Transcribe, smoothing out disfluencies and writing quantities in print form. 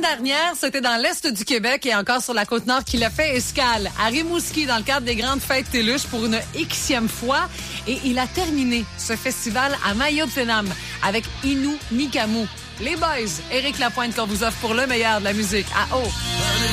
dernière, c'était dans l'Est du Québec et encore sur la Côte-Nord qu'il a fait escale à Rimouski dans le cadre des grandes fêtes Téluche pour une Xème fois. Et il a terminé ce festival à Mayotenam avec Inu Nikamu. Les Boys, Éric Lapointe qu'on vous offre pour le meilleur de la musique à eau.